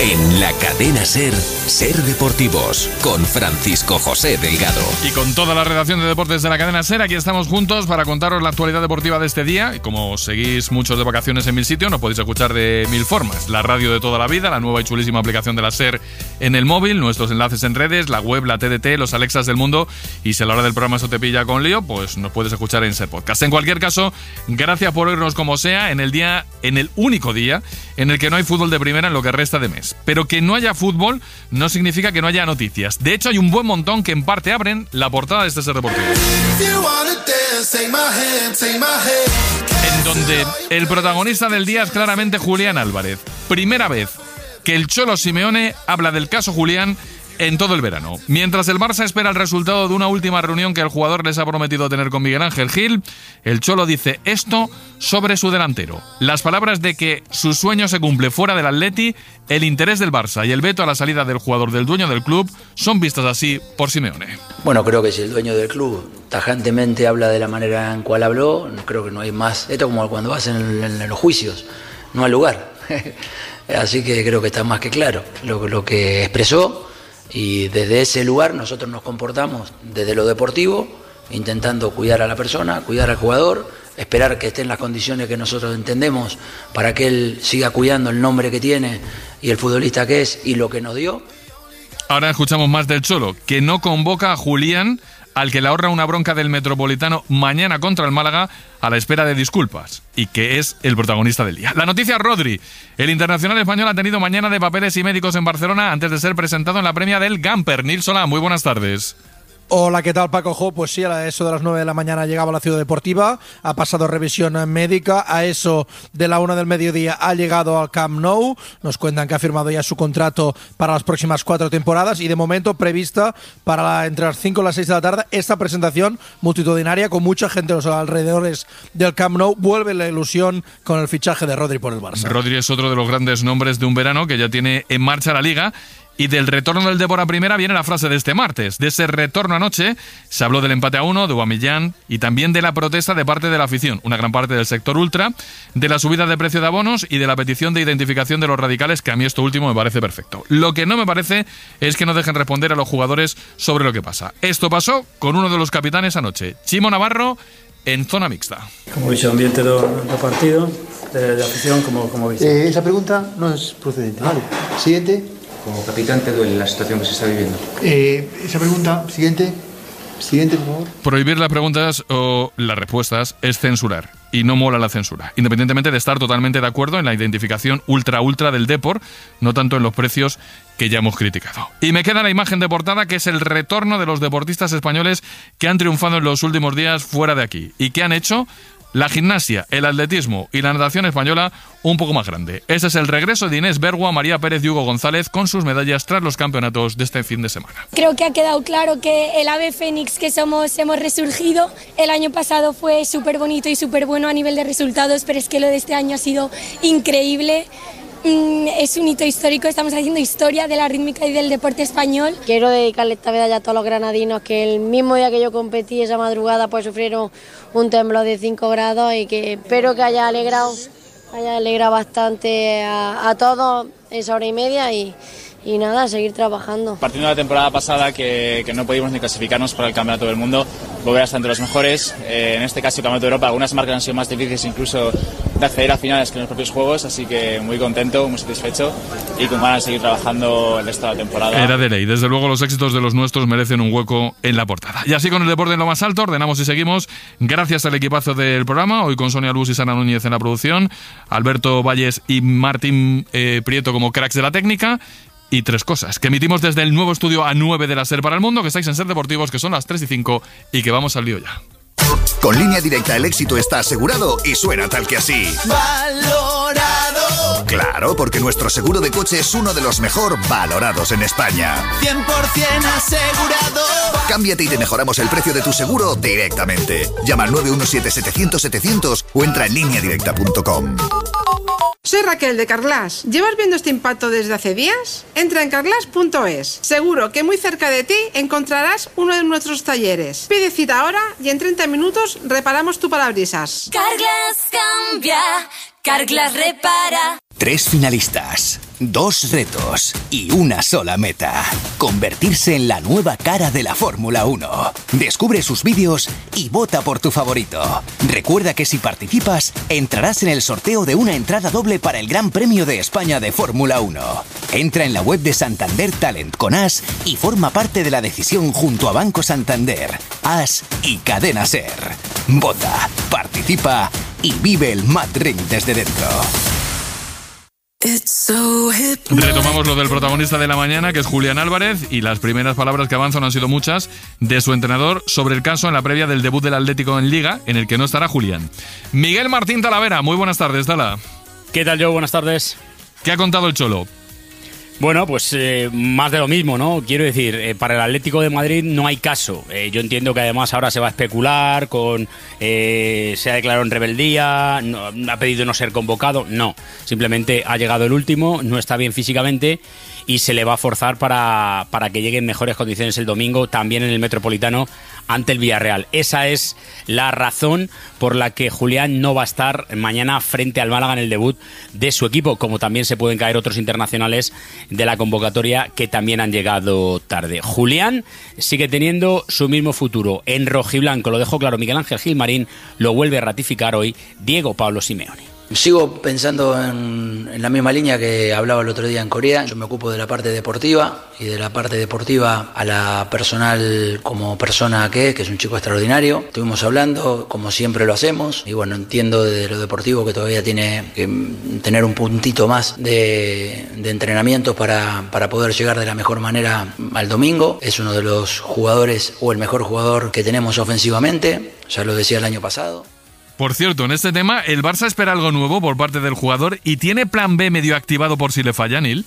En la cadena SER, Ser Deportivos, con Francisco José Delgado. Y con toda la redacción de deportes de la cadena SER, aquí estamos juntos para contaros la actualidad deportiva de este día. Y como seguís muchos de vacaciones en mil sitios, nos podéis escuchar de mil formas. La radio de toda la vida, la nueva y chulísima aplicación de la SER en el móvil, nuestros enlaces en redes, la web, la TDT, los Alexas del mundo. Y si a la hora del programa eso te pilla con lío, pues nos puedes escuchar en SER Podcast. En cualquier caso, gracias por oírnos como sea en el único día en el que no hay fútbol de primera en lo que resta de mes. Pero que no haya fútbol no significa que no haya noticias. De hecho, hay un buen montón que en parte abren la portada de este Ser Deportivo. En donde el protagonista del día es claramente Julián Álvarez. Primera vez que el Cholo Simeone habla del caso Julián en todo el verano. Mientras el Barça espera el resultado de una última reunión que el jugador les ha prometido tener con Miguel Ángel Gil, el Cholo dice esto sobre su delantero. Las palabras de que su sueño se cumple fuera del Atleti, el interés del Barça y el veto a la salida del jugador del dueño del club son vistas así por Simeone. Bueno, creo que si el dueño del club tajantemente habla de la manera en cual habló, creo que no hay más. Esto es como cuando vas en los juicios, no hay lugar. Así que creo que está más que claro lo que expresó. Y desde ese lugar nosotros nos comportamos desde lo deportivo, intentando cuidar a la persona, cuidar al jugador, esperar que esté en las condiciones que nosotros entendemos para que él siga cuidando el nombre que tiene y el futbolista que es y lo que nos dio. Ahora escuchamos más del Cholo, que no convoca a Julián, al que le ahorra una bronca del Metropolitano mañana contra el Málaga a la espera de disculpas, y que es el protagonista del día. La noticia: Rodri. El internacional español ha tenido mañana de papeles y médicos en Barcelona antes de ser presentado en la premia del Gamper. Nils Solá, muy buenas tardes. Hola, ¿qué tal, Paco Jo? Pues sí, a eso de las 9 de la mañana llegaba a la Ciudad Deportiva, ha pasado revisión médica, a eso de la 1 del mediodía ha llegado al Camp Nou, nos cuentan que ha firmado ya su contrato para las próximas 4 temporadas y de momento prevista para entre las 5 y las 6 de la tarde esta presentación multitudinaria con mucha gente a los alrededores del Camp Nou. Vuelve la ilusión con el fichaje de Rodri por el Barça. Rodri es otro de los grandes nombres de un verano que ya tiene en marcha la Liga. Y del retorno del Depor a primera viene la frase de este martes. De ese retorno anoche se habló del empate a 1, de Aubameyang y también de la protesta de parte de la afición, una gran parte del sector ultra, de la subida de precio de abonos y de la petición de identificación de los radicales, que a mí esto último me parece perfecto. Lo que no me parece es que no dejen responder a los jugadores sobre lo que pasa. Esto pasó con uno de los capitanes anoche, Chimo Navarro, en zona mixta. Como he dicho, ambiente do partido, de afición, como dice. Esa pregunta no es procedente. Vale. Siguiente. Como capitán, ¿te duele la situación que se está viviendo? Esa pregunta, siguiente, por favor. Prohibir las preguntas o las respuestas es censurar, y no mola la censura, independientemente de estar totalmente de acuerdo en la identificación ultra del Depor, no tanto en los precios que ya hemos criticado. Y me queda la imagen de portada, que es el retorno de los deportistas españoles que han triunfado en los últimos días fuera de aquí, y que han hecho la gimnasia, el atletismo y la natación española un poco más grande. Ese es el regreso de Inés Bergua, María Pérez y Hugo González con sus medallas tras los campeonatos de este fin de semana. Creo que ha quedado claro que el ave fénix que somos hemos resurgido. El año pasado fue súper bonito y súper bueno a nivel de resultados, pero es que lo de este año ha sido increíble. Es un hito histórico, estamos haciendo historia de la rítmica y del deporte español. Quiero dedicarle esta medalla a todos los granadinos que el mismo día que yo competí, esa madrugada, pues sufrieron un temblor de 5 grados y que espero que haya alegrado bastante a todos esa hora y media y nada, seguir trabajando. Partiendo de la temporada pasada que no pudimos ni clasificarnos para el Campeonato del Mundo, volver a estar entre los mejores, en este caso el Campeonato de Europa, algunas marcas han sido más difíciles incluso de acceder a finales que en los propios juegos, así que muy contento, muy satisfecho y con ganas de seguir trabajando el resto de la temporada. Era de ley, desde luego los éxitos de los nuestros merecen un hueco en la portada. Y así con el deporte en lo más alto, ordenamos y seguimos, gracias al equipazo del programa, hoy con Sonia Luz y Sara Núñez en la producción, Alberto Valles y Martín Prieto como cracks de la técnica. Y 3 cosas, que emitimos desde el nuevo estudio A9 de la SER para el mundo, que estáis en SER Deportivos, que son las 3:05 y que vamos al lío ya. Con Línea Directa el éxito está asegurado y suena tal que así. Valorado. Claro, porque nuestro seguro de coche es uno de los mejor valorados en España. 100% asegurado. Cámbiate y te mejoramos el precio de tu seguro directamente. Llama al 917-700-700 o entra en lineadirecta.com. Soy Raquel de Carglass. ¿Llevas viendo este impacto desde hace días? Entra en carglass.es. Seguro que muy cerca de ti encontrarás uno de nuestros talleres. Pide cita ahora y en 30 minutos reparamos tu parabrisas. Carglass cambia, Carglass repara. 3 finalistas. 2 retos y una sola meta: convertirse en la nueva cara de la Fórmula 1. Descubre sus vídeos y vota por tu favorito. Recuerda que si participas, entrarás en el sorteo de una entrada doble para el Gran Premio de España de Fórmula 1. Entra en la web de Santander Talent con As y forma parte de la decisión junto a Banco Santander, As y Cadena Ser. Vota, participa y vive el Mad Ring desde dentro. Retomamos lo del protagonista de la mañana, que es Julián Álvarez, y las primeras palabras que avanzan han sido muchas de su entrenador sobre el caso en la previa del debut del Atlético en Liga, en el que no estará Julián. Miguel Martín Talavera, muy buenas tardes, Tala. ¿Qué tal, Joe? Buenas tardes. ¿Qué ha contado el Cholo? Bueno, pues más de lo mismo, ¿no? Quiero decir, para el Atlético de Madrid no hay caso. Yo entiendo que además ahora se va a especular con... se ha declarado en rebeldía, no, ha pedido no ser convocado. No, simplemente ha llegado el último, no está bien físicamente y se le va a forzar para que llegue en mejores condiciones el domingo, también en el Metropolitano, ante el Villarreal. Esa es la razón por la que Julián no va a estar mañana frente al Málaga en el debut de su equipo, como también se pueden caer otros internacionales de la convocatoria que también han llegado tarde. Julián sigue teniendo su mismo futuro en rojiblanco, lo dejó claro Miguel Ángel Gilmarín, lo vuelve a ratificar hoy Diego Pablo Simeone. Sigo pensando en la misma línea que hablaba el otro día en Corea. Yo me ocupo de la parte deportiva y de la parte deportiva a la personal como persona que es un chico extraordinario. Estuvimos hablando, como siempre lo hacemos, y bueno, entiendo de lo deportivo que todavía tiene que tener un puntito más de entrenamiento para poder llegar de la mejor manera al domingo. Es uno de los jugadores o el mejor jugador que tenemos ofensivamente, ya lo decía el año pasado. Por cierto, en este tema, el Barça espera algo nuevo por parte del jugador y tiene plan B medio activado por si le falla, Nil.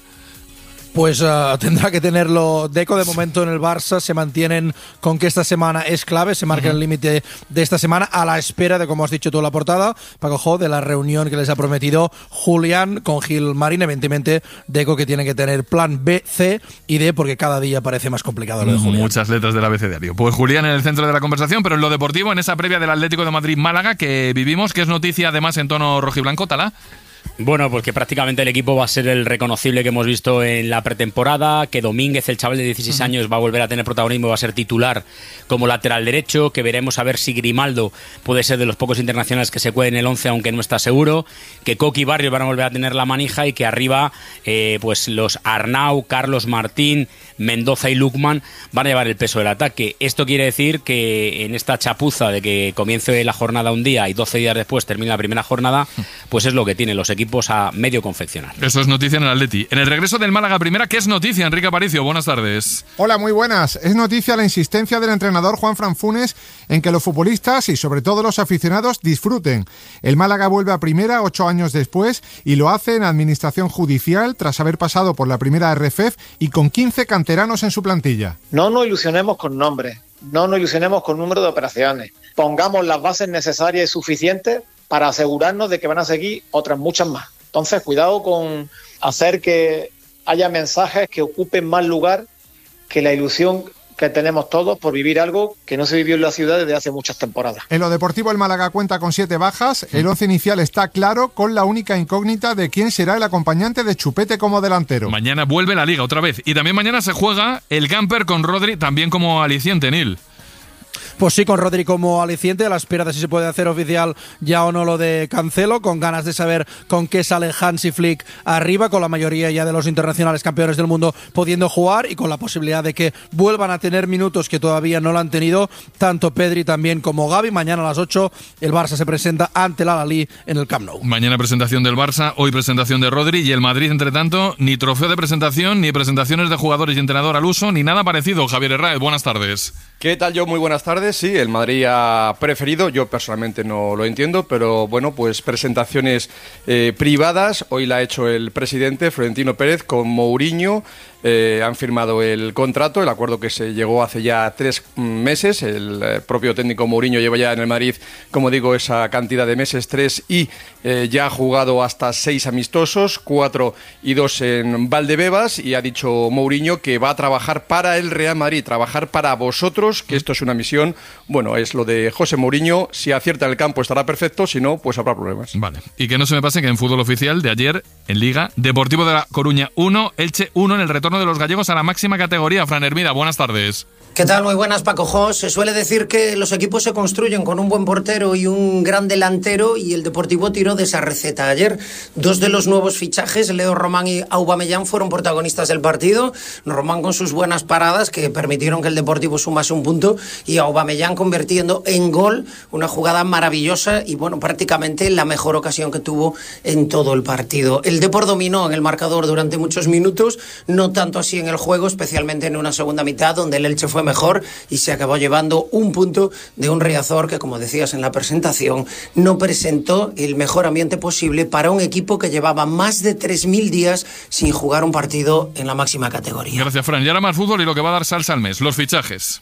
Pues tendrá que tenerlo Deco. De momento en el Barça se mantienen con que esta semana es clave, se marca el límite de esta semana a la espera de, como has dicho tú en la portada, Paco Jo, de la reunión que les ha prometido Julián con Gilmarín. Evidentemente Deco que tiene que tener plan B, C y D, porque cada día parece más complicado lo de Julián. Muchas letras del abecedario. Pues Julián en el centro de la conversación, pero en lo deportivo, en esa previa del Atlético de Madrid-Málaga que vivimos, que es noticia además en tono rojiblanco, Tala. Bueno, pues que prácticamente el equipo va a ser el reconocible que hemos visto en la pretemporada, que Domínguez, el chaval de 16 años, va a volver a tener protagonismo, va a ser titular como lateral derecho, que veremos a ver si Grimaldo puede ser de los pocos internacionales que se cuede en el 11, aunque no está seguro, que Coqui y Barrios van a volver a tener la manija y que arriba pues los Arnau, Carlos Martín, Mendoza y Lukman van a llevar el peso del ataque. Esto quiere decir que en esta chapuza de que comience la jornada un día y 12 días después termine la primera jornada, pues es lo que tienen los equipos a medio confeccionar. Eso es noticia en el Atleti. En el regreso del Málaga primera, ¿qué es noticia? Enrique Aparicio, buenas tardes. Hola, muy buenas. Es noticia la insistencia del entrenador Juanfran Funes en que los futbolistas y sobre todo los aficionados disfruten. El Málaga vuelve a primera 8 años después y lo hace en administración judicial tras haber pasado por la primera RFEF y con 15 canteranos en su plantilla. No nos ilusionemos con nombres, no nos ilusionemos con número de operaciones. Pongamos las bases necesarias y suficientes para asegurarnos de que van a seguir otras muchas más. Entonces, cuidado con hacer que haya mensajes que ocupen más lugar que la ilusión que tenemos todos por vivir algo que no se vivió en la ciudad desde hace muchas temporadas. En lo deportivo, el Málaga cuenta con 7 bajas. El 11 inicial está claro, con la única incógnita de quién será el acompañante de Chupete como delantero. Mañana vuelve la Liga otra vez. Y también mañana se juega el Camper con Rodri, también como aliciente, Nil. Pues sí, con Rodri como aliciente, a la espera de si se puede hacer oficial ya o no lo de Cancelo, con ganas de saber con qué sale Hansi Flick arriba, con la mayoría ya de los internacionales campeones del mundo pudiendo jugar y con la posibilidad de que vuelvan a tener minutos que todavía no lo han tenido, tanto Pedri también como Gavi. Mañana a las 8 el Barça se presenta ante el Al-Ahly en el Camp Nou. Mañana presentación del Barça, hoy presentación de Rodri y el Madrid, entre tanto, ni trofeo de presentación, ni presentaciones de jugadores y entrenador al uso, ni nada parecido. Javier Herráez, buenas tardes. ¿Qué tal, yo? Muy buenas tardes. Sí, el Madrid ha preferido, yo personalmente no lo entiendo, pero bueno, pues presentaciones privadas. Hoy la ha hecho el presidente Florentino Pérez con Mourinho. Han firmado el contrato, el acuerdo que se llegó hace ya 3 meses. El propio técnico Mourinho lleva ya en el Madrid, como digo, esa cantidad de meses, 3, y ya ha jugado hasta 6 amistosos, 4 y 2 en Valdebebas, y ha dicho Mourinho que va a trabajar para el Real Madrid, trabajar para vosotros, que esto es una misión cuestión, bueno, es lo de José Mourinho. Si acierta en el campo estará perfecto, si no, pues habrá problemas. Vale. Y que no se me pase que en fútbol oficial de ayer, en Liga, Deportivo de La Coruña 1, Elche 1 en el retorno de los gallegos a la máxima categoría. Fran Hermida, buenas tardes. ¿Qué tal? Muy buenas, Paco Jo. Se suele decir que los equipos se construyen con un buen portero y un gran delantero, y el Deportivo tiró de esa receta ayer. Dos de los nuevos fichajes, Leo Román y Aubameyang, fueron protagonistas del partido. Román con sus buenas paradas que permitieron que el Deportivo sumase un punto, y Aubameyang convirtiendo en gol una jugada maravillosa y bueno, prácticamente la mejor ocasión que tuvo en todo el partido. El Depor dominó en el marcador durante muchos minutos, no tanto así en el juego, especialmente en una segunda mitad donde el Elche fue mejor y se acabó llevando un punto de un Riazor que, como decías en la presentación, no presentó el mejor ambiente posible para un equipo que llevaba más de 3.000 días sin jugar un partido en la máxima categoría. Gracias, Fran. Y ahora más fútbol y lo que va a dar salsa al mes, los fichajes.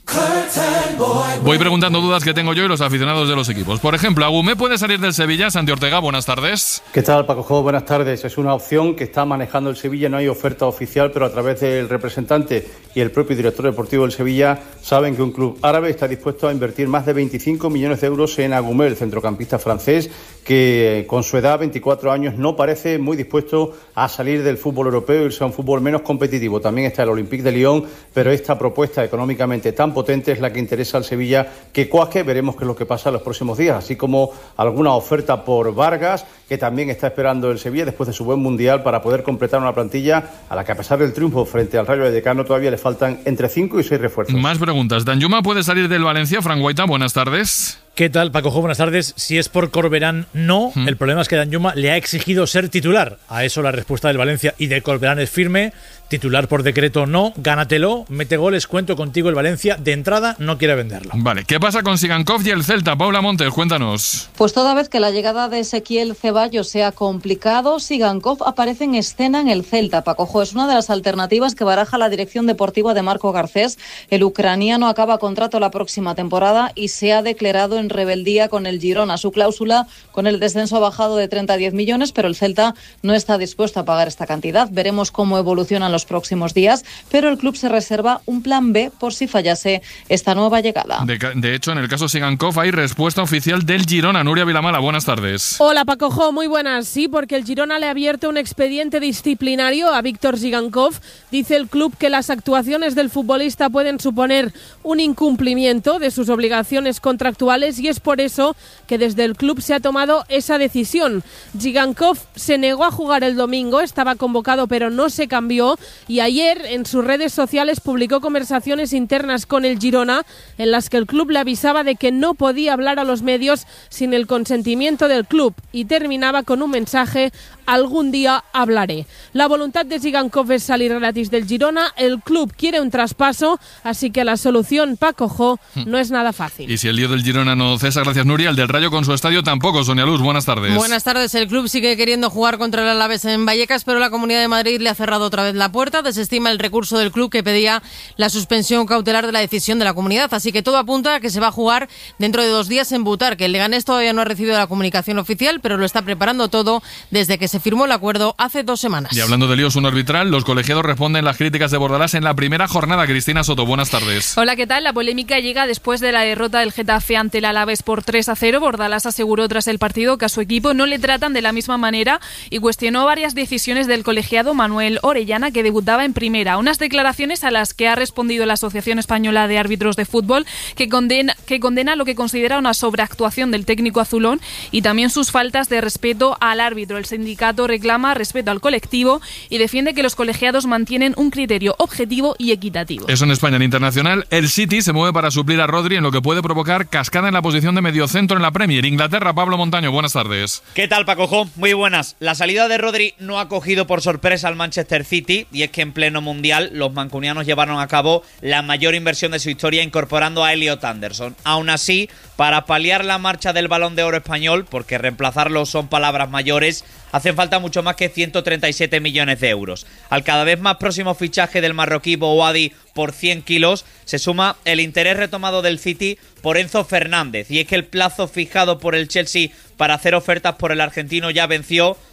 Voy preguntando dudas que tengo yo y los aficionados de los equipos. Por ejemplo, ¿Agumé puede salir del Sevilla? Santi Ortega, buenas tardes. ¿Qué tal, Paco Jo? Buenas tardes. Es una opción que está manejando el Sevilla, no hay oferta oficial, pero a través del representante y el propio director deportivo del Sevilla saben que un club árabe está dispuesto a invertir más de 25 millones de euros en Agumé, el centrocampista francés, que con su edad, 24 años, no parece muy dispuesto a salir del fútbol europeo y irse a un fútbol menos competitivo. También está el Olympique de Lyon, pero esta propuesta económicamente tan potente es la que interesa al Sevilla que cuaje. Veremos qué es lo que pasa en los próximos días, así como alguna oferta por Vargas, que también está esperando el Sevilla después de su buen mundial para poder completar una plantilla a la que, a pesar del triunfo frente al Rayo Vallecano, todavía le faltan entre 5 y 6 refuerzos. Más preguntas. Danjuma puede salir del Valencia. Fran Guaita, buenas tardes. ¿Qué tal, Paco Jo? Buenas tardes. Si es por Corberán, no. El problema es que Danjuma le ha exigido ser titular. A eso la respuesta del Valencia y de Corberán es firme. Titular por decreto, no. Gánatelo, mete goles, cuento contigo. El Valencia, de entrada, no quiere venderlo. Vale, ¿qué pasa con Sigankov y el Celta? Paula Montes, cuéntanos. Pues toda vez que la llegada de Ezequiel Ceballos sea complicado, Sigankov aparece en escena en el Celta. Paco Jo, es una de las alternativas que baraja la dirección deportiva de Marco Garcés. El ucraniano acaba contrato la próxima temporada y se ha declarado en rebeldía con el Girona. Su cláusula con el descenso ha bajado de 30 a 10 millones, pero el Celta no está dispuesto a pagar esta cantidad. Veremos cómo evolucionan los próximos días, pero el club se reserva un plan B por si fallase esta nueva llegada. De hecho, en el caso Sigankov hay respuesta oficial del Girona. Nuria Vilamala, buenas tardes. Hola, Paco Jo, muy buenas. Sí, porque el Girona le ha abierto un expediente disciplinario a Víctor Sigankov. Dice el club que las actuaciones del futbolista pueden suponer un incumplimiento de sus obligaciones contractuales y es por eso que desde el club se ha tomado esa decisión. Sigankov se negó a jugar el domingo, estaba convocado pero no se cambió, y ayer en sus redes sociales publicó conversaciones internas con el Girona en las que el club le avisaba de que no podía hablar a los medios sin el consentimiento del club, y terminaba con un mensaje: algún día hablaré. La voluntad de Sigankov es salir gratis del Girona, el club quiere un traspaso, así que la solución, Paco Jo, no es nada fácil. Y si el lío del Girona no cesa, gracias Nuria, el del Rayo con su estadio tampoco. Sonia Luz, buenas tardes. Buenas tardes. El club sigue queriendo jugar contra el Alavés en Vallecas, pero la Comunidad de Madrid le ha cerrado otra vez la puerta. Desestima el recurso del club que pedía la suspensión cautelar de la decisión de la comunidad. Así que todo apunta a que se va a jugar dentro de 2 días en Butarque. El Leganés todavía no ha recibido la comunicación oficial, pero lo está preparando todo desde que se firmó el acuerdo hace 2 semanas. Y hablando de líos, un arbitral, los colegiados responden las críticas de Bordalás en la primera jornada. Cristina Soto, buenas tardes. Hola, ¿qué tal? La polémica llega después de la derrota del Getafe ante el Alavés por 3-0. Bordalás aseguró tras el partido que a su equipo no le tratan de la misma manera y cuestionó varias decisiones del colegiado Manuel Orellana, que debutaba en primera. Unas declaraciones a las que ha respondido la Asociación Española de Árbitros de Fútbol, que condena lo que considera una sobreactuación del técnico azulón y también sus faltas de respeto al árbitro. El sindicato reclama respeto al colectivo y defiende que los colegiados mantienen un criterio objetivo y equitativo. Eso en España. En internacional, el City se mueve para suplir a Rodri en lo que puede provocar cascada en la posición de mediocentro en la Premier. Inglaterra, Pablo Montaño, buenas tardes. ¿Qué tal, Paco Jo? Muy buenas. La salida de Rodri no ha cogido por sorpresa al Manchester City, y es que en pleno mundial los mancunianos llevaron a cabo la mayor inversión de su historia incorporando a Elliot Anderson. Aún así, para paliar la marcha del Balón de Oro español, porque reemplazarlo son palabras mayores, hacen falta mucho más que 137 millones de euros. Al cada vez más próximo fichaje del marroquí Bouhaddi por 100 kilos, se suma el interés retomado del City por Enzo Fernández, y es que el plazo fijado por el Chelsea para hacer ofertas por el argentino ya venció,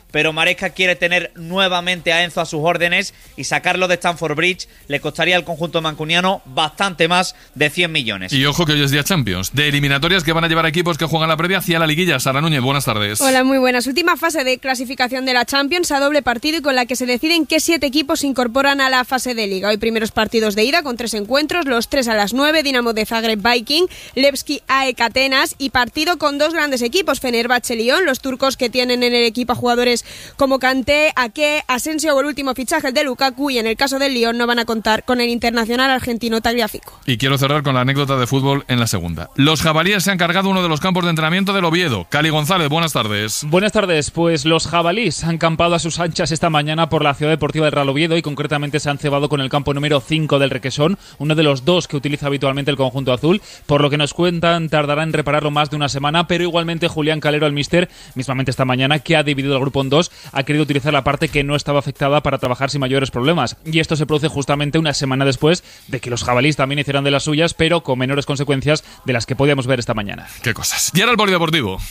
pero Maresca quiere tener nuevamente a Enzo a sus órdenes y sacarlo de Stamford Bridge le costaría al conjunto mancuniano bastante más de 100 millones. Y ojo que hoy es día Champions, de eliminatorias que van a llevar equipos que juegan la previa hacia la liguilla. Sara Núñez, buenas tardes. Hola, muy buenas. Última fase de clasificación de la Champions a doble partido y con la que se deciden qué 7 equipos se incorporan a la fase de liga. Hoy primeros partidos de ida con 3 encuentros, los 3 a las 9, Dinamo de Zagreb Viking, Levski AEK Atenas y partido con 2 grandes equipos, Fenerbahce Lyon, los turcos que tienen en el equipo a jugadores como Kanté, Ake, Asensio o el último fichaje de Lukaku, y en el caso del Lyon no van a contar con el internacional argentino Tagliafico. Y quiero cerrar con la anécdota de fútbol en la segunda. Los jabalíes se han cargado uno de los campos de entrenamiento del Oviedo. Cali González, buenas tardes. Buenas tardes, pues los jabalíes han campado a sus anchas esta mañana por la ciudad deportiva del Real Oviedo y concretamente se han cebado con el campo número 5 del Requesón, uno de los 2 que utiliza habitualmente el conjunto azul. Por lo que nos cuentan, tardará en repararlo más de una semana, pero igualmente Julián Calero, el míster, mismamente esta mañana, que ha dividido el grupo en 2, ha querido utilizar la parte que no estaba afectada para trabajar sin mayores problemas. Y esto se produce justamente una semana después de que los jabalíes también hicieran de las suyas, pero con menores consecuencias de las que podíamos ver esta mañana. Qué cosas. Y ahora el polideportivo.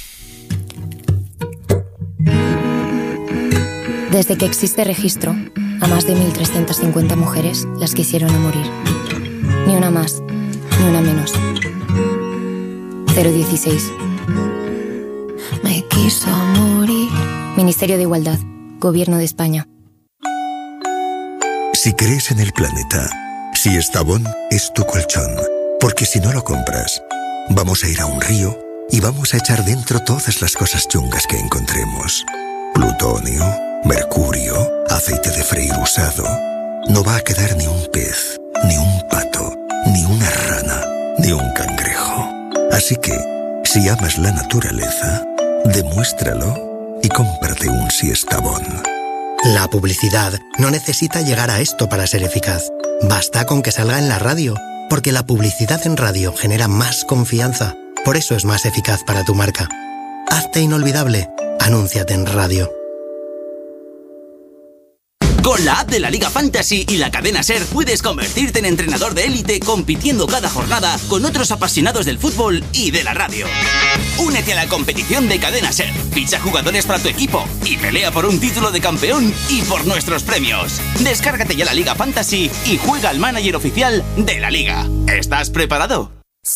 Desde que existe registro, a más de 1.350 mujeres las quisieron a morir. Ni una más, ni una menos. 016. Me quiso morir. Ministerio de Igualdad, Gobierno de España. Si crees en el planeta, si Estavón es tu colchón, porque si no lo compras, vamos a ir a un río y vamos a echar dentro todas las cosas chungas que encontremos. Plutonio, mercurio, aceite de freír usado. No va a quedar ni un pez, ni un pato, ni una rana, ni un cangrejo. Así que, si amas la naturaleza, demuéstralo y cómprate un Siestabón. La publicidad no necesita llegar a esto para ser eficaz. Basta con que salga en la radio, porque la publicidad en radio genera más confianza. Por eso es más eficaz para tu marca. Hazte inolvidable. Anúnciate en radio. Con la app de la Liga Fantasy y la cadena SER puedes convertirte en entrenador de élite compitiendo cada jornada con otros apasionados del fútbol y de la radio. Únete a la competición de cadena SER, ficha jugadores para tu equipo y pelea por un título de campeón y por nuestros premios. Descárgate ya la Liga Fantasy y juega al manager oficial de la Liga. ¿Estás preparado?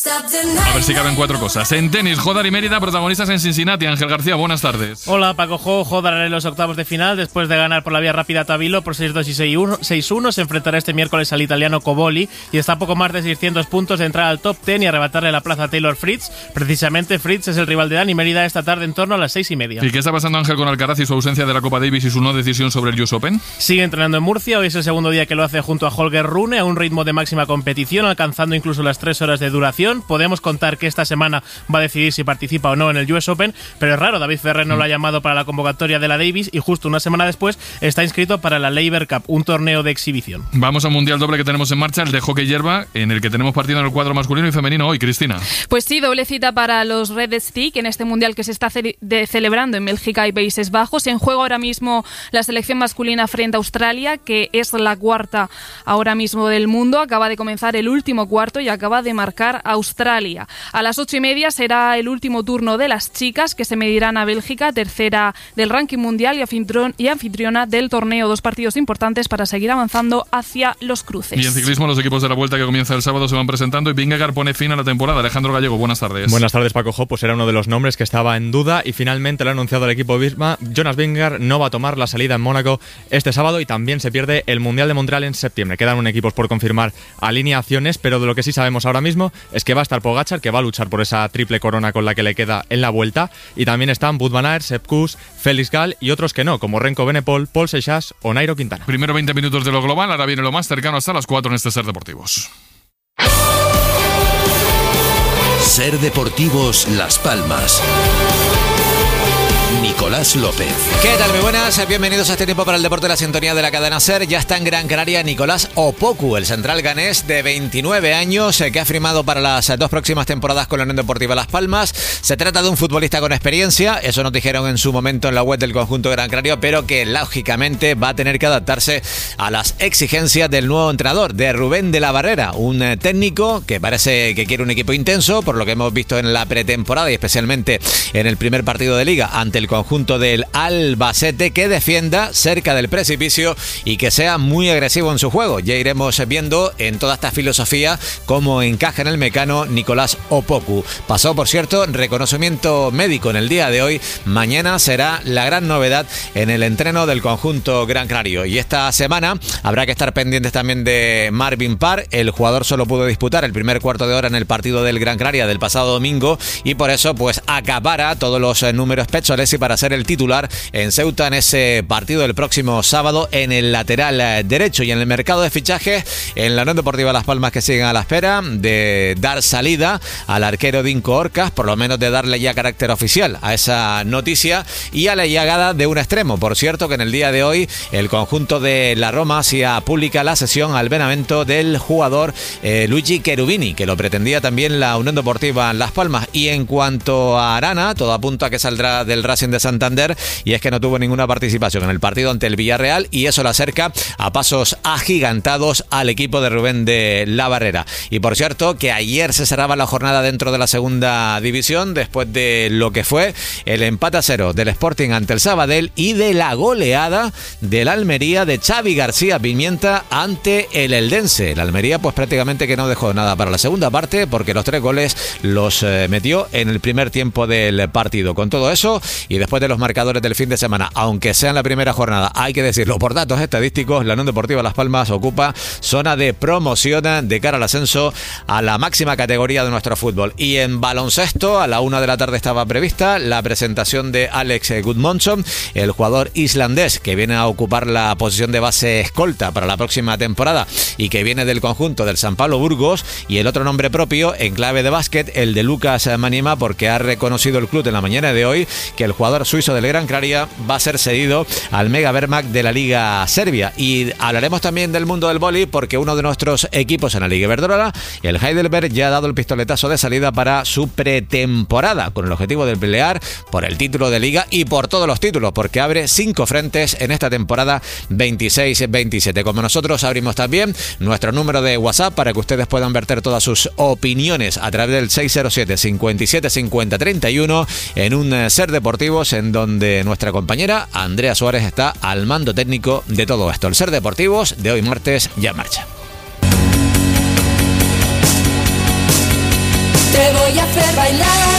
A ver si caben 4 cosas. En tenis, Jodar y Mérida, protagonistas en Cincinnati. Ángel García, buenas tardes. Hola, Paco Jo. Jodar en los octavos de final. Después de ganar por la vía rápida a Tabilo por 6-2 y 6-1, se enfrentará este miércoles al italiano Coboli y está a poco más de 600 puntos de entrar al top 10 y arrebatarle la plaza a Taylor Fritz. Precisamente Fritz es el rival de Dani Mérida esta tarde en torno a las 6:30. ¿Y qué está pasando, Ángel, con Alcaraz y su ausencia de la Copa Davis y su no decisión sobre el US Open? Sigue entrenando en Murcia. Hoy es el segundo día que lo hace junto a Holger Rune a un ritmo de máxima competición, alcanzando incluso las 3 horas de duración. Podemos contar que esta semana va a decidir si participa o no en el US Open, pero es raro, David Ferrer no lo ha llamado para la convocatoria de la Davis y justo una semana después está inscrito para la Laver Cup, un torneo de exhibición. Vamos al mundial doble que tenemos en marcha, el de hockey hierba, en el que tenemos partido en el cuadro masculino y femenino hoy, Cristina. Pues sí, doble cita para los Red Stick en este mundial que se está celebrando en Bélgica y Países Bajos. En juego ahora mismo la selección masculina frente a Australia, que es la cuarta ahora mismo del mundo. Acaba de comenzar el último cuarto y acaba de marcar Australia. A las 8:30 será el último turno de las chicas, que se medirán a Bélgica, tercera del ranking mundial y anfitriona del torneo. 2 partidos importantes para seguir avanzando hacia los cruces. Y en ciclismo, los equipos de la Vuelta que comienza el sábado se van presentando y Vingegaard pone fin a la temporada. Alejandro Gallego, buenas tardes. Buenas tardes, Paco Jo. Pues era uno de los nombres que estaba en duda y finalmente lo ha anunciado el equipo Visma. Jonas Vingegaard no va a tomar la salida en Mónaco este sábado y también se pierde el Mundial de Montreal en septiembre. Quedan un equipos por confirmar alineaciones, pero de lo que sí sabemos ahora mismo es que va a estar Pogačar, que va a luchar por esa triple corona con la que le queda en la Vuelta, y también están Wout van Aert, Sepp Kuss, Félix Gall y otros que no, como Renko Benepol, Paul Seixas o Nairo Quintana. Primero 20 minutos de lo global, ahora viene lo más cercano hasta las 4 en este Ser Deportivos. Ser Deportivos Las Palmas. Nicolás López. ¿Qué tal? Muy buenas, bienvenidos a este tiempo para el deporte de la sintonía de la cadena SER. Ya está en Gran Canaria Nicolás Opoku, el central ganés de 29 años que ha firmado para las 2 próximas temporadas con la Unión Deportiva Las Palmas. Se trata de un futbolista con experiencia, eso nos dijeron en su momento en la web del conjunto Gran Canario, pero que lógicamente va a tener que adaptarse a las exigencias del nuevo entrenador, de Rubén de la Barrera, un técnico que parece que quiere un equipo intenso, por lo que hemos visto en la pretemporada y especialmente en el primer partido de Liga ante del conjunto del Albacete, que defienda cerca del precipicio y que sea muy agresivo en su juego. Ya iremos viendo en toda esta filosofía cómo encaja en el mecano Nicolás Opoku. Pasó, por cierto, reconocimiento médico en el día de hoy. Mañana será la gran novedad en el entreno del conjunto Gran Canario. Y esta semana habrá que estar pendientes también de Marvin Parr. El jugador solo pudo disputar el primer cuarto de hora en el partido del Gran Canaria del pasado domingo y por eso pues acapara todos los números Pezzolesi para ser el titular en Ceuta en ese partido del próximo sábado en el lateral derecho. Y en el mercado de fichajes, en la Unión Deportiva Las Palmas, que siguen a la espera de dar salida al arquero Dinko Orcas, por lo menos de darle ya carácter oficial a esa noticia, y a la llegada de un extremo. Por cierto, que en el día de hoy el conjunto de la Roma hacía pública la cesión al Benevento del jugador Luigi Cherubini, que lo pretendía también la Unión Deportiva Las Palmas. Y en cuanto a Arana, todo apunta a que saldrá del Racing de Santander, y es que no tuvo ninguna participación en el partido ante el Villarreal, y eso lo acerca a pasos agigantados al equipo de Rubén de la Barrera. Y por cierto, que ayer se cerraba la jornada dentro de la segunda división después de lo que fue el empate a 0 del Sporting ante el Sabadell y de la goleada del Almería de Xavi García Pimienta ante el Eldense. El Almería pues prácticamente que no dejó nada para la segunda parte, porque los 3 goles los metió en el primer tiempo del partido. Con todo eso, y después de los marcadores del fin de semana, aunque sea en la primera jornada, hay que decirlo, por datos estadísticos, la Unión Deportiva Las Palmas ocupa zona de promoción de cara al ascenso a la máxima categoría de nuestro fútbol. Y en baloncesto, a la 1 de la tarde estaba prevista la presentación de Alex Gudmundsson, el jugador islandés que viene a ocupar la posición de base escolta para la próxima temporada y que viene del conjunto del San Pablo Burgos. Y el otro nombre propio en clave de básquet, el de Lucas Manima, porque ha reconocido el club en la mañana de hoy que el jugador suizo del Gran Canaria va a ser cedido al Mega Vermac de la Liga Serbia. Y hablaremos también del mundo del vóley, porque uno de nuestros equipos en la Liga Iberdrola, el Heidelberg, ya ha dado el pistoletazo de salida para su pretemporada, con el objetivo de pelear por el título de Liga y por todos los títulos, porque abre 5 frentes en esta temporada 26-27. Como nosotros abrimos también nuestro número de WhatsApp para que ustedes puedan verter todas sus opiniones a través del 607 57 50 31 en un Ser Deportivos, en donde nuestra compañera Andrea Suárez está al mando técnico de todo esto. El Ser Deportivos de hoy martes ya en marcha. Te voy a hacer bailar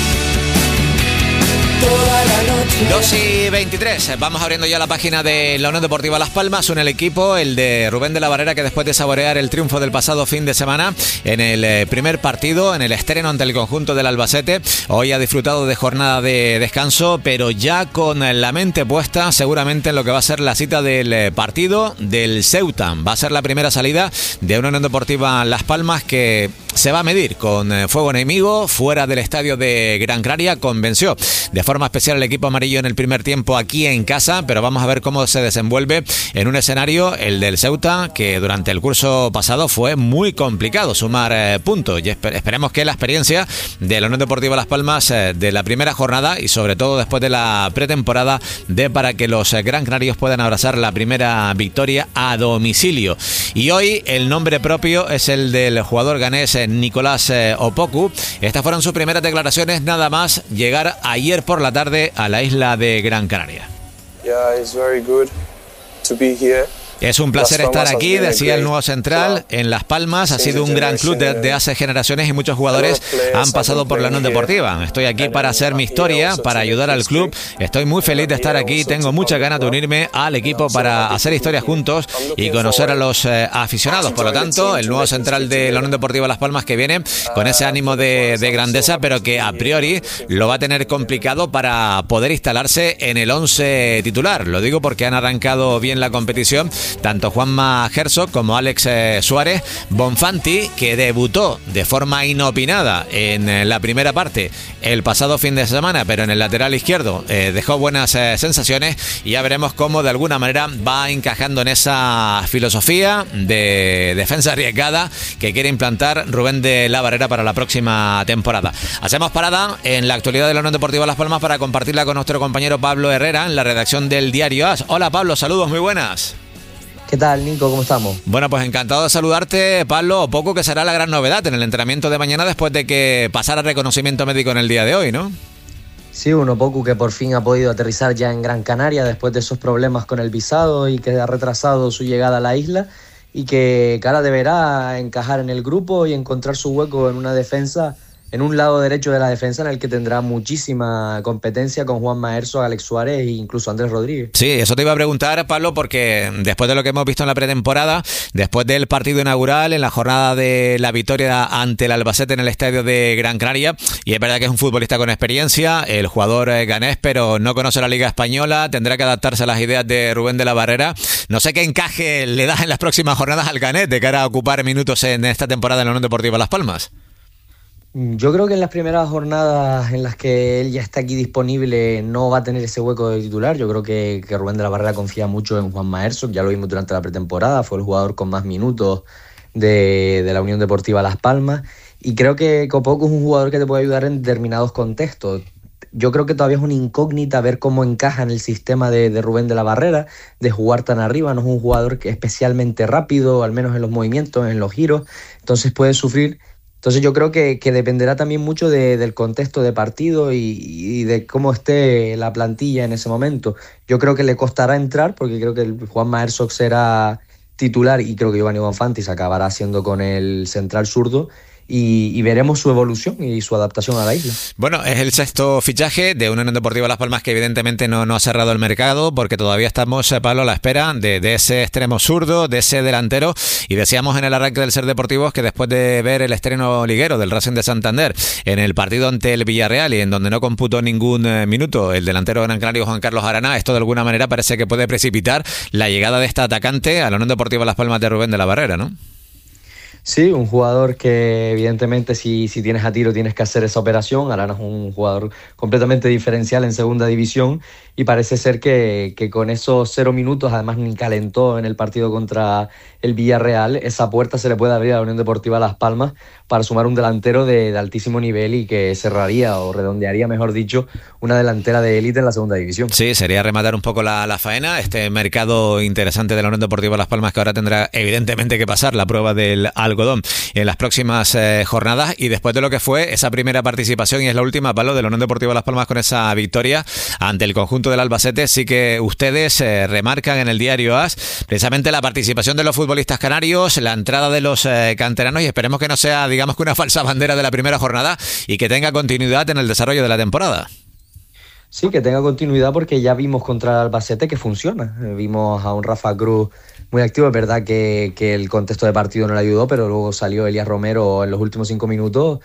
toda la noche. 2:23. Vamos abriendo ya la página de la Unión Deportiva Las Palmas. Une el equipo, el de Rubén de la Barrera, que después de saborear el triunfo del pasado fin de semana en el primer partido, en el estreno ante el conjunto del Albacete, hoy ha disfrutado de jornada de descanso, pero ya con la mente puesta seguramente en lo que va a ser la cita del partido del Ceuta. Va a ser la primera salida de una Unión Deportiva Las Palmas que se va a medir con fuego enemigo fuera del estadio de Gran Canaria. Convenció de forma especial el equipo amarillo en el primer tiempo aquí en casa, pero vamos a ver cómo se desenvuelve en un escenario, el del Ceuta, que durante el curso pasado fue muy complicado sumar puntos, y esperemos que la experiencia de la Unión Deportiva Las Palmas de la primera jornada, y sobre todo después de la pretemporada, dé para que los Gran Canarios puedan abrazar la primera victoria a domicilio. Y hoy el nombre propio es el del jugador ganés Nicolás Opoku. Estas fueron sus primeras declaraciones nada más llegar ayer por la tarde a la isla de Gran Canaria. Yeah, it's very good to be here. Es un placer estar aquí, decía el nuevo central, en Las Palmas. Ha sido un gran club de hace generaciones y muchos jugadores han pasado por la Unión Deportiva. Estoy aquí para hacer mi historia, para ayudar al club. Estoy muy feliz de estar aquí. Tengo muchas ganas de unirme al equipo para hacer historia juntos y conocer a los aficionados. Por lo tanto, el nuevo central de la Unión Deportiva Las Palmas, que viene con ese ánimo de grandeza, pero que a priori lo va a tener complicado para poder instalarse en el 11 titular. Lo digo porque han arrancado bien la competición tanto Juanma Herzog como Alex Suárez. Bonfanti, que debutó de forma inopinada en la primera parte el pasado fin de semana, pero en el lateral izquierdo dejó buenas sensaciones, y ya veremos cómo de alguna manera va encajando en esa filosofía de defensa arriesgada que quiere implantar Rubén de la Barrera para la próxima temporada. Hacemos parada en la actualidad de la Unión Deportiva Las Palmas para compartirla con nuestro compañero Pablo Herrera en la redacción del Diario AS. Hola Pablo, saludos, muy buenas. ¿Qué tal, Nico? ¿Cómo estamos? Bueno, pues encantado de saludarte, Pablo. Opoku, que será la gran novedad en el entrenamiento de mañana después de que pasara reconocimiento médico en el día de hoy, ¿no? Sí, un Opoku que por fin ha podido aterrizar ya en Gran Canaria después de esos problemas con el visado y que ha retrasado su llegada a la isla, y que ahora deberá encajar en el grupo y encontrar su hueco en una defensa, en un lado derecho de la defensa, en el que tendrá muchísima competencia con Juanma Herzog, Alex Suárez e incluso Andrés Rodríguez. Sí, eso te iba a preguntar, Pablo, porque después de lo que hemos visto en la pretemporada, después del partido inaugural, en la jornada de la victoria ante el Albacete en el estadio de Gran Canaria, y es verdad que es un futbolista con experiencia, el jugador ganés, pero no conoce la Liga Española, tendrá que adaptarse a las ideas de Rubén de la Barrera. No sé qué encaje le das en las próximas jornadas al ganés de cara a ocupar minutos en esta temporada en la Unión Deportiva Las Palmas. Yo creo que en las primeras jornadas en las que él ya está aquí disponible no va a tener ese hueco de titular. Yo creo que Rubén de la Barrera confía mucho en Juanma Herzog, ya lo vimos durante la pretemporada, fue el jugador con más minutos de la Unión Deportiva Las Palmas, y creo que Opoku es un jugador que te puede ayudar en determinados contextos. Yo creo que todavía es una incógnita ver cómo encaja en el sistema de Rubén de la Barrera, de jugar tan arriba. No es un jugador que es especialmente rápido, al menos en los movimientos, en los giros, entonces puede sufrir. Entonces yo creo que dependerá también mucho del contexto de partido y de cómo esté la plantilla en ese momento. Yo creo que le costará entrar, porque creo que Juanma Herzog será titular y creo que Giovanni Bonfanti acabará siendo con el central zurdo. Y veremos su evolución y su adaptación a la isla. Bueno, es el sexto fichaje de una Unión Deportiva Las Palmas que evidentemente no ha cerrado el mercado, porque todavía estamos, Pablo, a la espera de ese extremo zurdo, de ese delantero, y decíamos en el arranque del Ser Deportivos que después de ver el estreno liguero del Racing de Santander en el partido ante el Villarreal, y en donde no computó ningún minuto el delantero Gran Canario Juan Carlos Arana, esto de alguna manera parece que puede precipitar la llegada de este atacante a la Unión Deportiva Las Palmas de Rubén de la Barrera, ¿no? Sí, un jugador que evidentemente si tienes a tiro tienes que hacer esa operación. Arana es un jugador completamente diferencial en segunda división, y parece ser que con esos 0 minutos, además ni calentó en el partido contra el Villarreal, esa puerta se le puede abrir a la Unión Deportiva Las Palmas para sumar un delantero de altísimo nivel y que cerraría o redondearía, mejor dicho, una delantera de élite en la segunda división. Sí, sería rematar un poco la faena, este mercado interesante de la Unión Deportiva Las Palmas, que ahora tendrá evidentemente que pasar la prueba del algodón en las próximas jornadas, y después de lo que fue esa primera participación, y es la última, Pablo, de la Unión Deportiva Las Palmas con esa victoria ante el conjunto del Albacete, sí que ustedes remarcan en el diario AS precisamente la participación de los futbolistas canarios, la entrada de los canteranos, y esperemos que no sea, digamos, que una falsa bandera de la primera jornada y que tenga continuidad en el desarrollo de la temporada. Sí, que tenga continuidad, porque ya vimos contra el Albacete que funciona. Vimos a un Rafa Cruz muy activo. Es verdad que el contexto de partido no le ayudó, pero luego salió Elías Romero en los últimos 5 minutos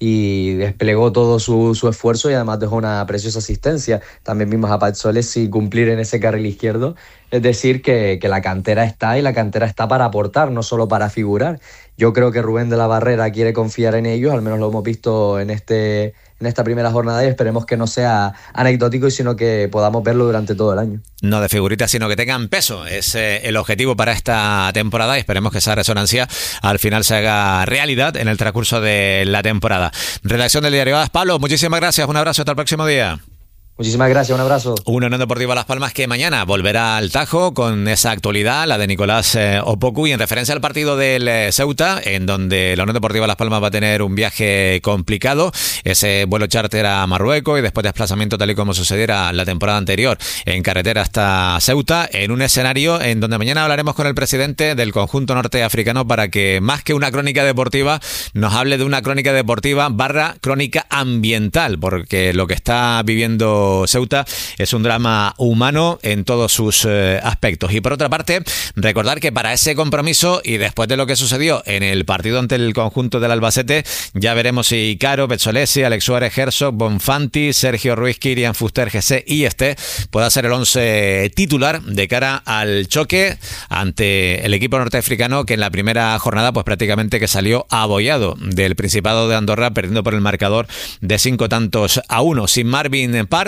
y desplegó todo su esfuerzo, y además dejó una preciosa asistencia. También vimos a Pazzolesi cumplir en ese carril izquierdo. Es decir, que la cantera está, y la cantera está para aportar, no solo para figurar. Yo creo que Rubén de la Barrera quiere confiar en ellos, al menos lo hemos visto en esta primera jornada, y esperemos que no sea anecdótico, sino que podamos verlo durante todo el año. No de figuritas, sino que tengan peso. Es el objetivo para esta temporada, y esperemos que esa resonancia al final se haga realidad en el transcurso de la temporada. Redacción del diario AS. Pablo, muchísimas gracias, un abrazo, hasta el próximo día. Muchísimas gracias, un abrazo. Una Unión Deportiva Las Palmas que mañana volverá al Tajo con esa actualidad, la de Nicolás Opoku, y en referencia al partido del Ceuta, en donde la Unión Deportiva Las Palmas va a tener un viaje complicado, ese vuelo charter a Marruecos y después desplazamiento tal y como sucediera la temporada anterior en carretera hasta Ceuta, en un escenario en donde mañana hablaremos con el presidente del conjunto norteafricano para que, más que una crónica deportiva, nos hable de una crónica deportiva / crónica ambiental, porque lo que está viviendo Ceuta es un drama humano en todos sus aspectos. Y por otra parte, recordar que para ese compromiso, y después de lo que sucedió en el partido ante el conjunto del Albacete, ya veremos si Caro, Pezzolesi, Alex Suárez, Herzog, Bonfanti, Sergio Ruiz, Kirian Fuster, Gese y pueda ser el 11 titular de cara al choque ante el equipo norteafricano, que en la primera jornada pues prácticamente que salió abollado del Principado de Andorra, perdiendo por el marcador de 5-1, sin Marvin Park,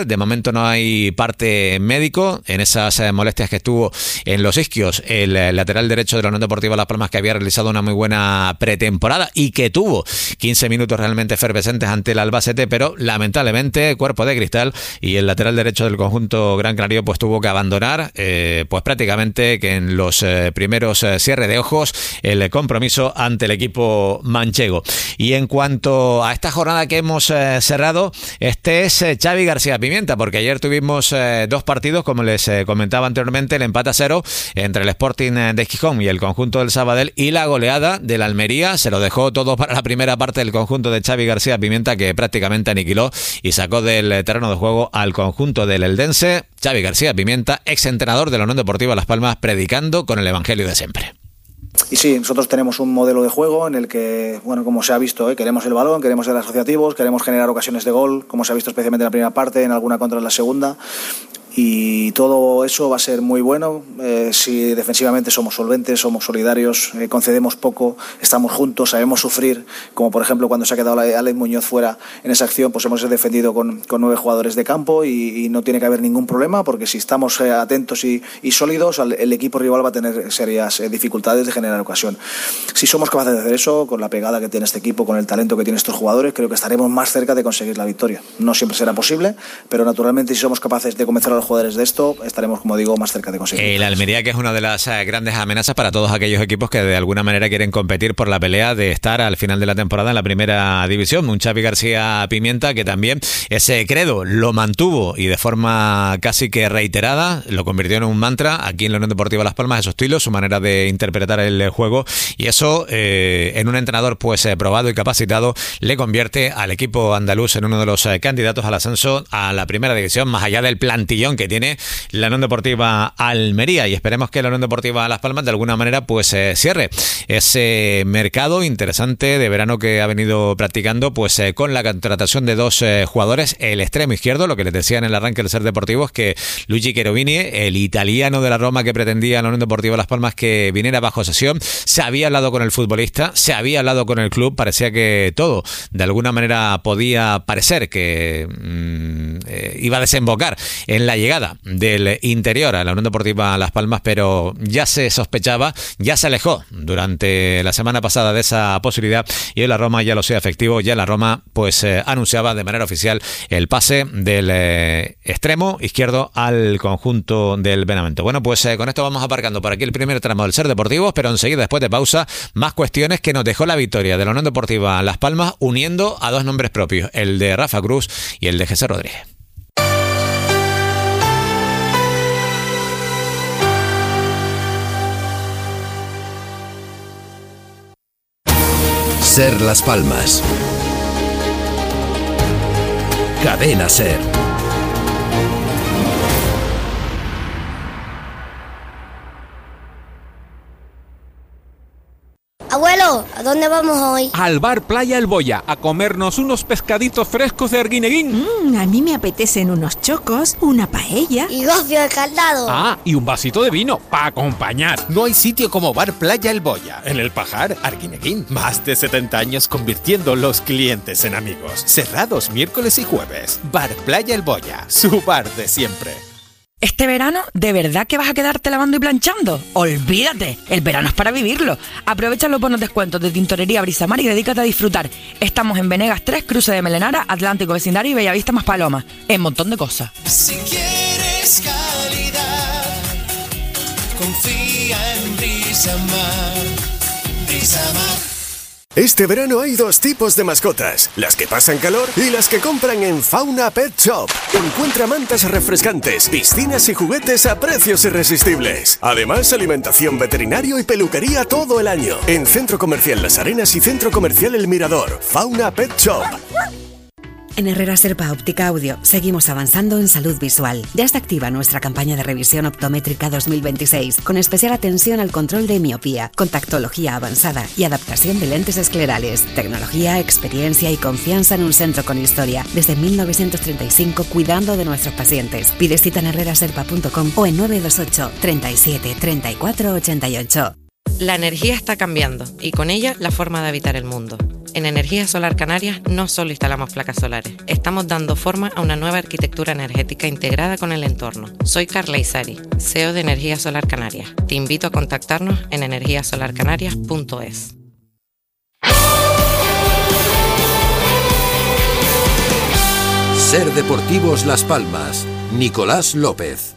Villar. De momento no hay parte médico en esas molestias que estuvo en los isquios el lateral derecho de la Unión Deportiva Las Palmas, que había realizado una muy buena pretemporada y que tuvo 15 minutos realmente efervescentes ante el Albacete, pero lamentablemente cuerpo de cristal, y el lateral derecho del conjunto gran canario pues tuvo que abandonar pues prácticamente que en los primeros cierre de ojos el compromiso ante el equipo manchego. Y en cuanto a esta jornada que hemos cerrado, este es Xavi García Pimienta, porque ayer tuvimos dos partidos, como les comentaba anteriormente, el empate a 0 entre el Sporting de Gijón y el conjunto del Sabadell, y la goleada del Almería. Se lo dejó todo para la primera parte del conjunto de Xavi García Pimienta, que prácticamente aniquiló y sacó del terreno de juego al conjunto del Eldense. Xavi García Pimienta, exentrenador de la Unión Deportiva Las Palmas, predicando con el evangelio de siempre. Y sí, nosotros tenemos un modelo de juego en el que, bueno, como se ha visto, queremos el balón, queremos ser asociativos, queremos generar ocasiones de gol, como se ha visto especialmente en la primera parte, en alguna contra en la segunda. Y todo eso va a ser muy bueno si defensivamente somos solventes, somos solidarios, concedemos poco, estamos juntos, sabemos sufrir, como por ejemplo cuando se ha quedado Alex Muñoz fuera en esa acción, pues hemos defendido con 9 jugadores de campo y no tiene que haber ningún problema, porque si estamos atentos y sólidos, el equipo rival va a tener serias dificultades de generar ocasión. Si somos capaces de hacer eso, con la pegada que tiene este equipo, con el talento que tienen estos jugadores, creo que estaremos más cerca de conseguir la victoria. No siempre será posible, pero naturalmente si somos capaces de convencer a los jugadores de esto, estaremos, como digo, más cerca de conseguir. El Almería, que es una de las grandes amenazas para todos aquellos equipos que de alguna manera quieren competir por la pelea de estar al final de la temporada en la primera división. Un Xavi García Pimienta que también ese credo lo mantuvo y de forma casi que reiterada lo convirtió en un mantra aquí en la Unión Deportiva Las Palmas, su estilo, su manera de interpretar el juego, y eso en un entrenador pues probado y capacitado le convierte al equipo andaluz en uno de los candidatos al ascenso a la primera división, más allá del plantillón que tiene la Unión Deportiva Almería, y esperemos que la Unión Deportiva Las Palmas de alguna manera pues cierre ese mercado interesante de verano que ha venido practicando pues con la contratación de dos jugadores. El extremo izquierdo, lo que les decía en el arranque del Ser Deportivo, es que Luigi Cherubini, el italiano de la Roma que pretendía la Unión Deportiva Las Palmas que viniera bajo sesión, se había hablado con el futbolista, se había hablado con el club, parecía que todo de alguna manera podía parecer que iba a desembocar en la llegada del interior a la Unión Deportiva Las Palmas, pero ya se sospechaba, ya se alejó durante la semana pasada de esa posibilidad, y hoy la Roma ya lo sea efectivo, ya la Roma pues anunciaba de manera oficial el pase del extremo izquierdo al conjunto del Benavente. Bueno, pues con esto vamos aparcando por aquí el primer tramo del Ser Deportivo, pero enseguida, después de pausa, más cuestiones que nos dejó la victoria de la Unión Deportiva Las Palmas, uniendo a dos nombres propios, el de Rafa Cruz y el de Jesús Rodríguez. Ser Las Palmas. Cadena Ser. Abuelo, ¿a dónde vamos hoy? Al bar Playa El Boya, a comernos unos pescaditos frescos de Arguineguín. A mí me apetecen unos chocos, una paella. Y gofio de caldado. Ah, y un vasito de vino, para acompañar. No hay sitio como Bar Playa El Boya, en El Pajar, Arguineguín. Más de 70 años convirtiendo los clientes en amigos. Cerrados miércoles y jueves. Bar Playa El Boya, su bar de siempre. ¿Este verano de verdad que vas a quedarte lavando y planchando? ¡Olvídate! El verano es para vivirlo. Aprovecha los bonos descuentos de Tintorería Brisamar y dedícate a disfrutar. Estamos en Venegas 3, Cruce de Melenara, Atlántico Vecindario y Bellavista más Paloma. En montón de cosas. Si quieres calidad, confía en Brisamar. Brisamar. Este verano hay dos tipos de mascotas, las que pasan calor y las que compran en Fauna Pet Shop. Encuentra mantas refrescantes, piscinas y juguetes a precios irresistibles. Además, alimentación, veterinario y peluquería todo el año. En Centro Comercial Las Arenas y Centro Comercial El Mirador. Fauna Pet Shop. En Herrera Serpa Óptica Audio seguimos avanzando en salud visual. Ya está activa nuestra campaña de revisión optométrica 2026, con especial atención al control de miopía, contactología avanzada y adaptación de lentes esclerales. Tecnología, experiencia y confianza en un centro con historia. Desde 1935, cuidando de nuestros pacientes. Pide cita en herreraserpa.com o en 928 37 34 88. La energía está cambiando y con ella la forma de habitar el mundo. En Energía Solar Canarias no solo instalamos placas solares, estamos dando forma a una nueva arquitectura energética integrada con el entorno. Soy Carla Isari, CEO de Energía Solar Canarias. Te invito a contactarnos en energiasolarcanarias.es. Ser Deportivos Las Palmas. Nicolás López.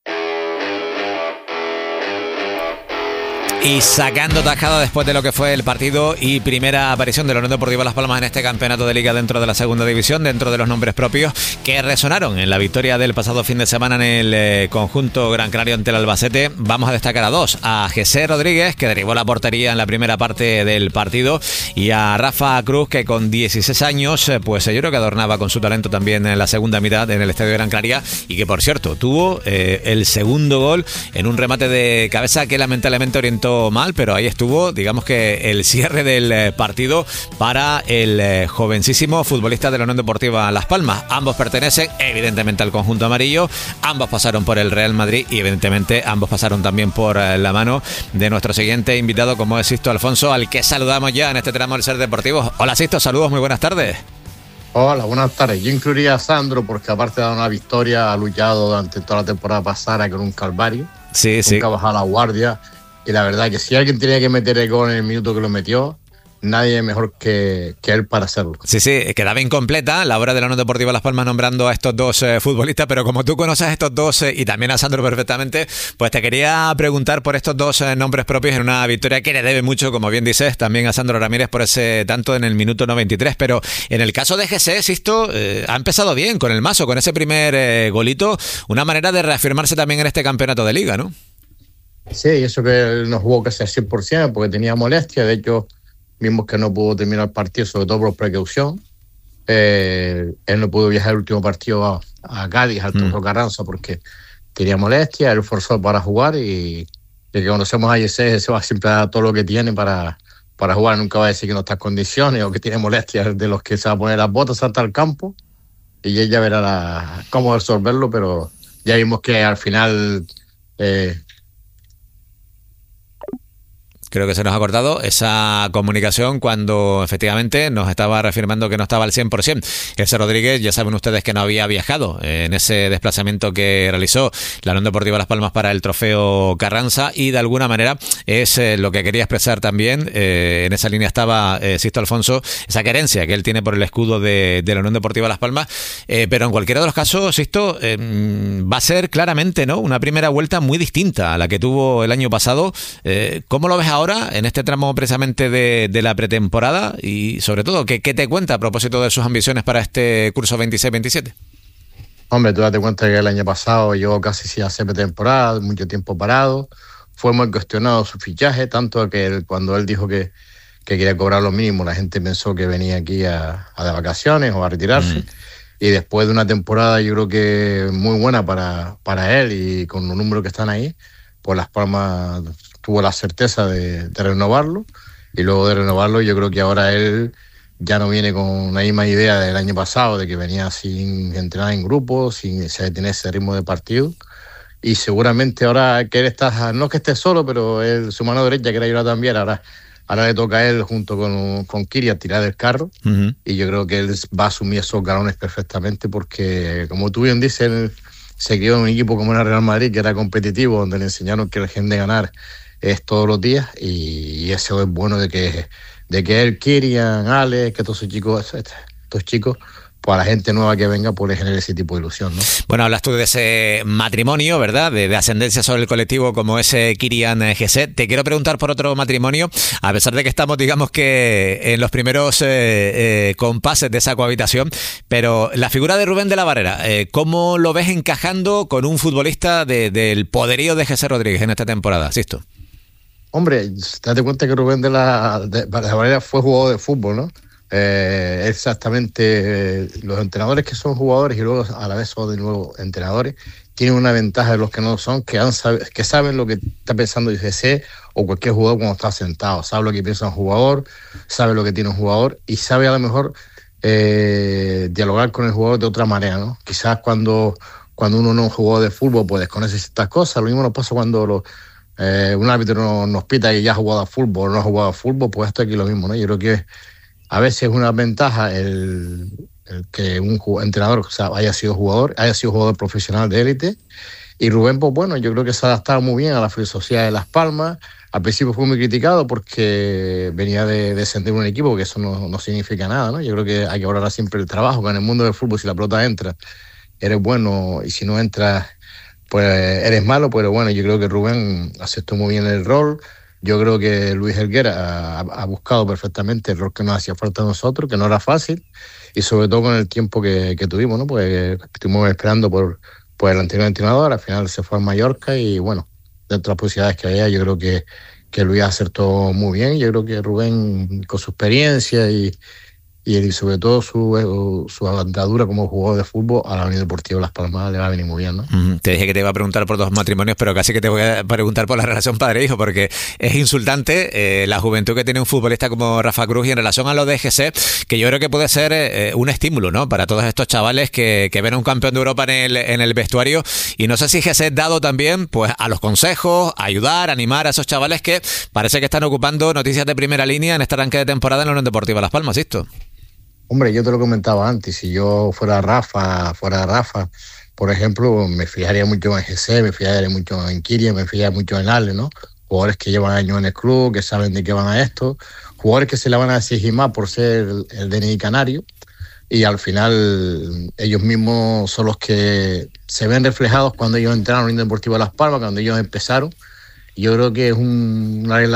Y sacando tajada después de lo que fue el partido y primera aparición de la Unión Deportiva Las Palmas en este campeonato de liga dentro de la segunda división, dentro de los nombres propios que resonaron en la victoria del pasado fin de semana en el conjunto Gran Canario ante el Albacete, vamos a destacar a dos: a José Rodríguez, que derribó la portería en la primera parte del partido, y a Rafa Cruz, que con 16 años, pues yo creo que adornaba con su talento también en la segunda mitad en el Estadio Gran Canaria, y que por cierto tuvo el segundo gol en un remate de cabeza que lamentablemente orientó mal, pero ahí estuvo, digamos que el cierre del partido para el jovencísimo futbolista de la Unión Deportiva Las Palmas. Ambos pertenecen evidentemente al conjunto amarillo, ambos pasaron por el Real Madrid y evidentemente ambos pasaron también por la mano de nuestro siguiente invitado, como es Sisto Alfonso, al que saludamos ya en este tramo del Ser Deportivo. Hola Sisto, saludos, muy buenas tardes. Hola, buenas tardes. Yo incluiría a Sandro porque aparte de dar una victoria ha luchado durante toda la temporada pasada con un calvario. Sí. Nunca ha bajado la guardia. Y la verdad que si alguien tenía que meter el gol en el minuto que lo metió, nadie mejor que él para hacerlo. Sí, quedaba incompleta la obra de la Unión Deportiva Las Palmas nombrando a estos dos futbolistas, pero como tú conoces a estos dos y también a Sandro perfectamente, pues te quería preguntar por estos dos nombres propios en una victoria que le debe mucho, como bien dices, también a Sandro Ramírez por ese tanto en el minuto 93, pero en el caso de GC, Sisto, ha empezado bien con el mazo, con ese primer golito, una manera de reafirmarse también en este campeonato de liga, ¿no? Sí, y eso que él no jugó casi al 100% porque tenía molestia. De hecho, vimos que no pudo terminar el partido, sobre todo por precaución. Él no pudo viajar el último partido a Cádiz, al Trofeo Carranza, porque tenía molestia. Él forzó para jugar y el que conocemos a Yesé se va siempre a dar todo lo que tiene para jugar. Nunca va a decir que no está en condiciones o que tiene molestias, de los que se va a poner las botas, salta al campo y ella verá cómo resolverlo, pero ya vimos que al final... Creo que se nos ha cortado esa comunicación cuando efectivamente nos estaba reafirmando que no estaba al 100%. Ese Rodríguez, ya saben ustedes que no había viajado en ese desplazamiento que realizó la Unión Deportiva Las Palmas para el Trofeo Carranza, y de alguna manera es lo que quería expresar también. En esa línea estaba Sisto Alfonso, esa querencia que él tiene por el escudo de la Unión Deportiva Las Palmas, pero en cualquiera de los casos, Sisto, va a ser claramente, ¿no?, una primera vuelta muy distinta a la que tuvo el año pasado. ¿Cómo lo ves ahora en este tramo precisamente de la pretemporada? Y sobre todo, ¿qué te cuenta a propósito de sus ambiciones para este curso 26-27? Hombre, tú date cuenta que el año pasado llegó casi sin hacer pretemporada, mucho tiempo parado, fue muy cuestionado su fichaje, tanto que cuando él dijo que quería cobrar lo mínimo, la gente pensó que venía aquí a de vacaciones o a retirarse. Y después de una temporada yo creo que muy buena para él y con los números que están ahí, pues Las Palmas tuvo la certeza de renovarlo, y luego de renovarlo yo creo que ahora él ya no viene con la misma idea del año pasado, de que venía sin entrenar en grupo, sin tener ese ritmo de partido, y seguramente ahora que él está, no que esté solo, pero él, su mano derecha que era yo también, ahora le toca a él junto con Kiri a tirar del carro, y yo creo que él va a asumir esos galones perfectamente, porque como tú bien dices, él se crió en un equipo como el Real Madrid, que era competitivo, donde le enseñaron que el gen de ganar es todos los días, y eso es bueno de que él, Kirian, Alex, que todos estos chicos, pues a la gente nueva que venga, pues le genere ese tipo de ilusión, ¿no? Bueno, hablas tú de ese matrimonio, ¿verdad?, de ascendencia sobre el colectivo como ese Kirian GC. Te quiero preguntar por otro matrimonio, a pesar de que estamos, digamos que en los primeros compases de esa cohabitación, pero la figura de Rubén de la Barrera, ¿cómo lo ves encajando con un futbolista del poderío de José Rodríguez en esta temporada, Sisto? Hombre, date cuenta que Rubén de la Barrera fue jugador de fútbol, ¿no? Exactamente, los entrenadores que son jugadores y luego a la vez son de nuevo entrenadores, tienen una ventaja de los que no son, que saben lo que está pensando el GC o cualquier jugador cuando está sentado, sabe lo que piensa un jugador, sabe lo que tiene un jugador y sabe a lo mejor dialogar con el jugador de otra manera, ¿no? Quizás cuando uno no es un jugador de fútbol pues desconoce ciertas cosas. Lo mismo nos pasa cuando un árbitro nos pita que ya ha jugado a fútbol o no ha jugado a fútbol, pues esto aquí lo mismo, ¿no? Yo creo que A veces es una ventaja el que un entrenador, o sea, haya sido jugador profesional de élite. Y Rubén, pues bueno, yo creo que se ha adaptado muy bien a la filosofía de Las Palmas. Al principio fue muy criticado porque venía de descender un equipo, que eso no significa nada, ¿no? Yo creo que hay que valorar siempre el trabajo, que en el mundo del fútbol, si la pelota entra, eres bueno, y si no entras, pues eres malo. Pero bueno, yo creo que Rubén aceptó muy bien el rol. Yo creo que Luis Helguera ha buscado perfectamente el rol que nos hacía falta a nosotros, que no era fácil, y sobre todo con el tiempo que tuvimos, ¿no? Pues estuvimos esperando por el anterior entrenador. Al final se fue a Mallorca y bueno, dentro de las posibilidades que había, yo creo que Luis acertó muy bien. Yo creo que Rubén, con su experiencia y sobre todo su andadura como jugador de fútbol, a la Unión Deportiva Las Palmas le va a venir muy bien, ¿no? Te dije que te iba a preguntar por 2 matrimonios, pero casi que te voy a preguntar por la relación padre-hijo, porque es insultante la juventud que tiene un futbolista como Rafa Cruz, y en relación a lo de GC, que yo creo que puede ser un estímulo, ¿no?, para todos estos chavales que ven a un campeón de Europa en el vestuario. Y no sé si GC es dado también pues a los consejos, a ayudar, a animar a esos chavales que parece que están ocupando noticias de primera línea en este arranque de temporada en la Unión Deportiva Las Palmas, ¿listo? Hombre, yo te lo comentaba antes, si yo fuera Rafa, por ejemplo, me fijaría mucho en GC, me fijaría mucho en Kiria, me fijaría mucho en Ale, ¿no? Jugadores que llevan años en el club, que saben de qué van a esto, jugadores que se le van a exigir más por ser el DNI canario, y al final ellos mismos son los que se ven reflejados cuando ellos entraron en Unión Deportiva Las Palmas, cuando ellos empezaron. Yo creo que es una regla